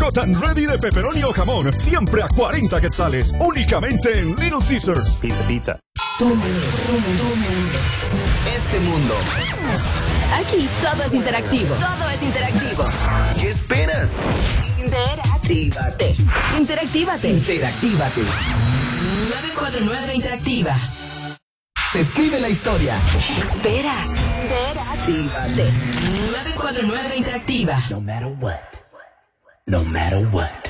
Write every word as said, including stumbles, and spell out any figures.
Hot and Ready de pepperoni o jamón, siempre a cuarenta quetzales, únicamente en Little Caesars. Pizza, pizza. Tu mundo, tu mundo, tu mundo. Este mundo. Aquí todo es interactivo. Todo es interactivo. ¿Qué esperas? Interactívate. Interactívate. Interactívate. nueve cuatro nueve Interactiva. Escribe la historia. Espera. Interactívate. nueve cuatro nueve Interactiva. No matter what. No matter what.